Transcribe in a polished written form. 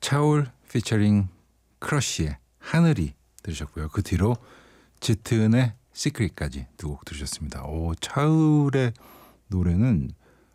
차울 피처링 크러쉬의 하늘이 들으셨고요. 그 뒤로 짙은의 시크릿까지 두 곡 들으셨습니다. 차울의 노래는